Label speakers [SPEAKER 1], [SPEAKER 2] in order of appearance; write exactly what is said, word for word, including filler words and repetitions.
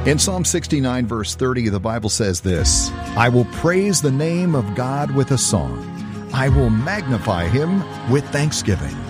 [SPEAKER 1] In Psalm sixty-nine, verse thirty, the Bible says this, "I will praise the name of God with a song. I will magnify him with thanksgiving."